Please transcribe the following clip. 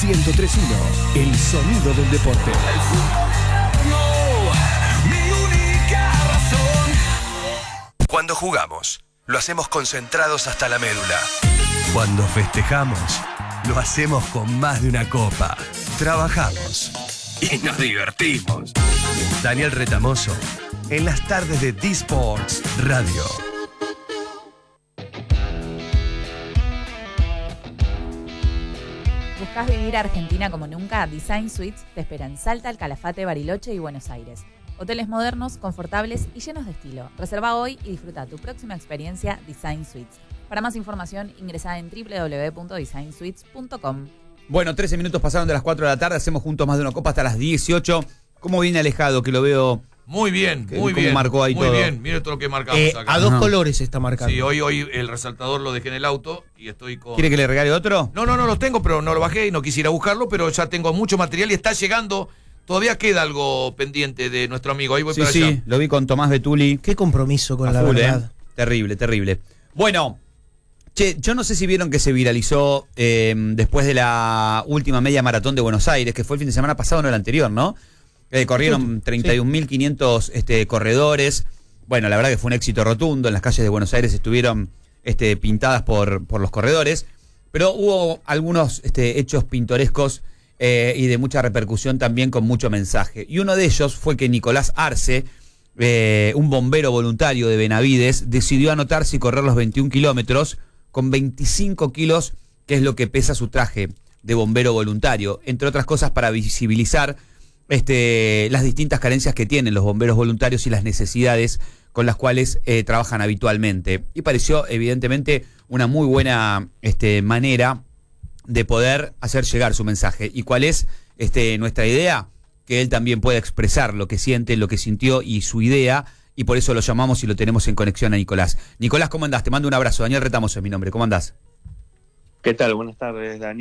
103.1, el sonido del deporte. Cuando jugamos, lo hacemos concentrados hasta la médula. Cuando festejamos, lo hacemos con más de una copa. Trabajamos y nos divertimos. Daniel Retamoso, en las tardes de D-Sports Radio. ¿Buscás vivir Argentina como nunca? Design Suites te espera en Salta, El Calafate, Bariloche y Buenos Aires. Hoteles modernos, confortables y llenos de estilo. Reserva hoy y disfruta tu próxima experiencia Design Suites. Para más información, ingresá en www.designsuites.com. Bueno, 13 minutos pasaron de las 4 de la tarde, hacemos juntos más de una copa hasta las 18. ¿Cómo viene Alejado? Que lo veo... Muy bien, muy ¿Cómo bien. marcó ahí muy todo? bien, mire todo lo que marcamos acá. A dos colores está marcando. Sí, hoy el resaltador lo dejé en el auto y estoy con... ¿Quiere que le regale otro? No los tengo, pero no lo bajé y no quisiera buscarlo, pero ya tengo mucho material y está llegando. Todavía queda algo pendiente de nuestro amigo. Ahí voy para allá. Sí, lo vi con Tomás Betuli. Qué compromiso con la Full, verdad. Terrible, terrible. Bueno, yo no sé si vieron que se viralizó después de la última media maratón de Buenos Aires, que fue el fin de semana pasado, no el anterior, ¿no? Corrieron 31.500 corredores. Bueno, la verdad que fue un éxito rotundo. En las calles de Buenos Aires estuvieron pintadas por los corredores. Pero hubo algunos hechos pintorescos y de mucha repercusión también, con mucho mensaje. Y uno de ellos fue que Nicolás Arce, un bombero voluntario de Benavides, decidió anotarse y correr los 21 kilómetros con 25 kilos, que es lo que pesa su traje de bombero voluntario. Entre otras cosas, para visibilizar las distintas carencias que tienen los bomberos voluntarios y las necesidades con las cuales trabajan habitualmente. Y pareció evidentemente una muy buena manera de poder hacer llegar su mensaje. ¿Y cuál es nuestra idea? Que él también pueda expresar lo que siente, lo que sintió y su idea, y por eso lo llamamos y lo tenemos en conexión a Nicolás. Nicolás, ¿cómo andás? Te mando un abrazo. Daniel Retamoso es mi nombre. ¿Cómo andás? ¿Qué tal? Buenas tardes, Daniel.